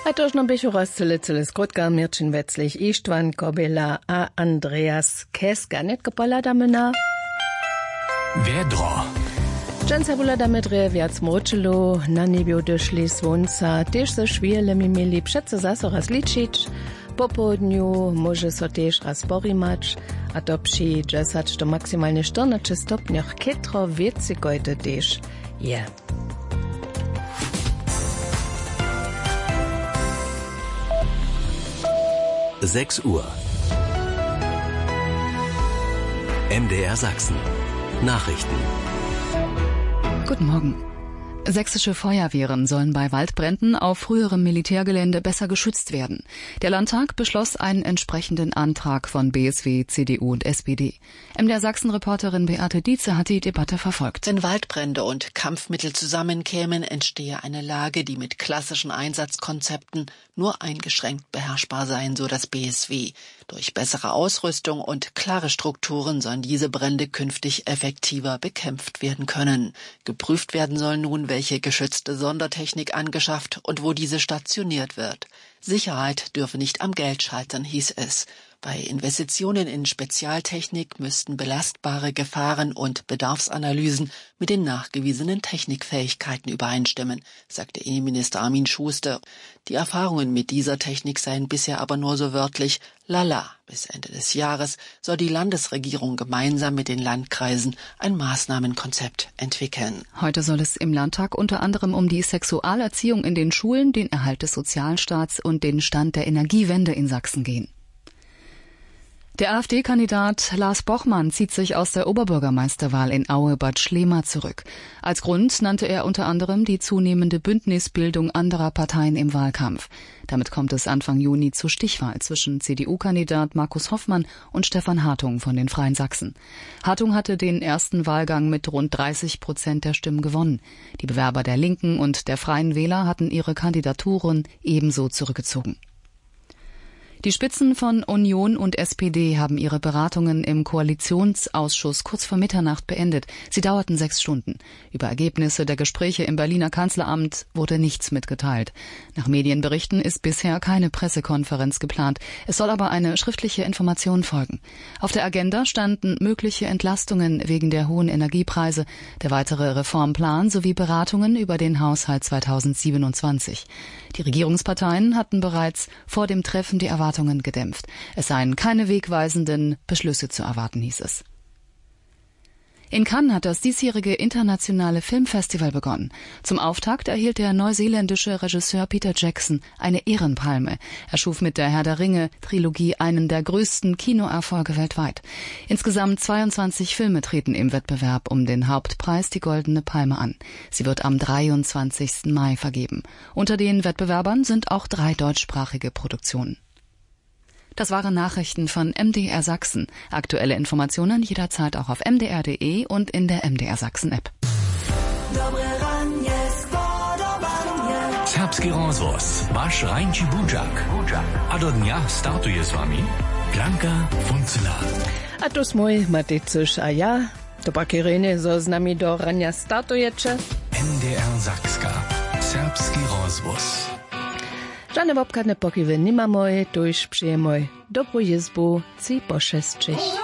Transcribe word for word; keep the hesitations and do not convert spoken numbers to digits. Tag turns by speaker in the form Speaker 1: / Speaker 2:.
Speaker 1: A tož nam bych rozcele cele skrótka Mirčin Wetzlich, Istvan Kobela a Andreas Keska. Netko poladame
Speaker 2: Vedro.
Speaker 1: Dżęca poladame dre wiac mročilo, na niebie doszli słońca, też ze szwielemi mieli przece zase raz liczyć. Po południu może so też raz porimać, a to przy dżesać do maksymalnie czternaście stopniach kietro wieci gojde też je.
Speaker 2: sechs Uhr. M D R Sachsen. Nachrichten.
Speaker 3: Guten Morgen. Sächsische Feuerwehren sollen bei Waldbränden auf früherem Militärgelände besser geschützt werden. Der Landtag beschloss einen entsprechenden Antrag von B S W, C D U und S P D. M D R Sachsen-Reporterin Beate Dietze hat die Debatte verfolgt.
Speaker 4: Wenn Waldbrände und Kampfmittel zusammenkämen, entstehe eine Lage, die mit klassischen Einsatzkonzepten nur eingeschränkt beherrschbar seien, so das B S W. Durch bessere Ausrüstung und klare Strukturen sollen diese Brände künftig effektiver bekämpft werden können. Geprüft werden soll nun, welche geschützte Sondertechnik angeschafft und wo diese stationiert wird. Sicherheit dürfe nicht am Geld scheitern, hieß es. Bei Investitionen in Spezialtechnik müssten belastbare Gefahren und Bedarfsanalysen mit den nachgewiesenen Technikfähigkeiten übereinstimmen, sagte Innenminister Armin Schuster. Die Erfahrungen mit dieser Technik seien bisher aber nur so wörtlich lala. Bis Ende des Jahres soll die Landesregierung gemeinsam mit den Landkreisen ein Maßnahmenkonzept entwickeln.
Speaker 3: Heute soll es im Landtag unter anderem um die Sexualerziehung in den Schulen, den Erhalt des Sozialstaats und den Stand der Energiewende in Sachsen gehen. Der AfD-Kandidat Lars Bochmann zieht sich aus der Oberbürgermeisterwahl in Aue-Bad Schlema zurück. Als Grund nannte er unter anderem die zunehmende Bündnisbildung anderer Parteien im Wahlkampf. Damit kommt es Anfang Juni zur Stichwahl zwischen C D U-Kandidat Markus Hoffmann und Stefan Hartung von den Freien Sachsen. Hartung hatte den ersten Wahlgang mit rund dreißig Prozent der Stimmen gewonnen. Die Bewerber der Linken und der Freien Wähler hatten ihre Kandidaturen ebenso zurückgezogen. Die Spitzen von Union und S P D haben ihre Beratungen im Koalitionsausschuss kurz vor Mitternacht beendet. Sie dauerten sechs Stunden. Über Ergebnisse der Gespräche im Berliner Kanzleramt wurde nichts mitgeteilt. Nach Medienberichten ist bisher keine Pressekonferenz geplant. Es soll aber eine schriftliche Information folgen. Auf der Agenda standen mögliche Entlastungen wegen der hohen Energiepreise, der weitere Reformplan sowie Beratungen über den Haushalt zweitausendsiebenundzwanzig. Die Regierungsparteien hatten bereits vor dem Treffen die Erwartungen gedämpft. Es seien keine wegweisenden Beschlüsse zu erwarten, hieß es. In Cannes hat das diesjährige internationale Filmfestival begonnen. Zum Auftakt erhielt der neuseeländische Regisseur Peter Jackson eine Ehrenpalme. Er schuf mit der Herr der Ringe-Trilogie einen der größten Kinoerfolge weltweit. Insgesamt zweiundzwanzig Filme treten im Wettbewerb um den Hauptpreis, die Goldene Palme, an. Sie wird am dreiundzwanzigsten Mai vergeben. Unter den Wettbewerbern sind auch drei deutschsprachige Produktionen. Das waren Nachrichten von M D R Sachsen. Aktuelle Informationen jederzeit auch auf m d r punkt d e und in der M D R Sachsen App.
Speaker 2: Serbski rozvoz, vaš Rajnči Budžak. A do dňa startuje s vami Blanka Funzela.
Speaker 1: A to smoj Maticuš a ja. To pak Irene so z nami do rania startujete.
Speaker 2: M D R Sakska. Serbski rozvoz.
Speaker 1: Żadne wopkadne pokiwy nie ma moje, to już przyjemoj. Dobrą jezbu, ci po szestczyś.